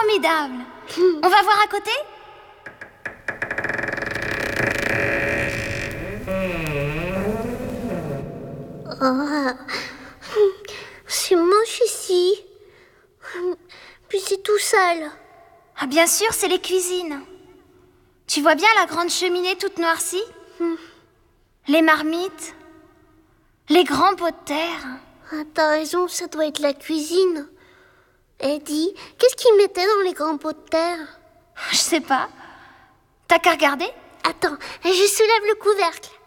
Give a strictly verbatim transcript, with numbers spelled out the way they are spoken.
Formidable. On va voir à côté ? Oh, c'est moche ici. Puis c'est tout sale. Ah, bien sûr, c'est les cuisines. Tu vois bien la grande cheminée toute noircie ? Hmm. Les marmites, les grands pots de terre. Ah, t'as raison, ça doit être la cuisine. Eddie, qu'est-ce qu'ils mettaient dans les grands pots de terre ? Je sais pas. T'as qu'à regarder ? Attends, je soulève le couvercle.